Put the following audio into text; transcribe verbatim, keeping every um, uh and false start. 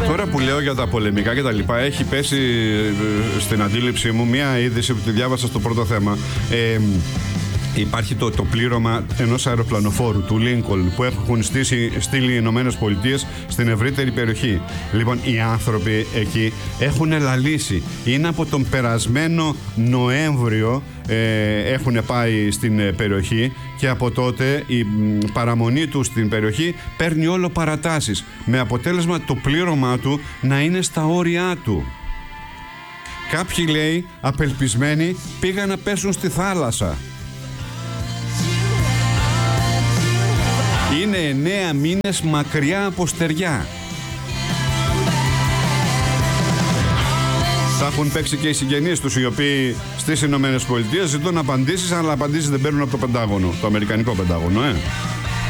Τώρα που λέω για τα πολεμικά και τα λοιπά, έχει πέσει στην αντίληψή μου μια είδηση που τη διάβασα στο πρώτο θέμα. Ε, Υπάρχει το, το πλήρωμα ενός αεροπλανοφόρου του Lincoln που έχουν στήσει, στείλει οι Ηνωμένες Πολιτείες στην ευρύτερη περιοχή. Λοιπόν, οι άνθρωποι εκεί έχουν λαλήσει. Είναι από τον περασμένο Νοέμβριο ε, έχουν πάει στην ε, περιοχή και από τότε η μ, παραμονή του στην περιοχή παίρνει όλο παρατάσεις, με αποτέλεσμα το πλήρωμά του να είναι στα όρια του. Κάποιοι, λέει, απελπισμένοι πήγαν να πέσουν στη θάλασσα. Είναι εννέα μήνες μακριά από στεριά. Θα έχουν παίξει και οι συγγενείς τους, οι οποίοι στις Ηνωμένες Πολιτείες ζητούν απαντήσεις, αλλά απαντήσεις δεν παίρνουν από το Πεντάγωνο, το Αμερικανικό Πεντάγωνο, ε.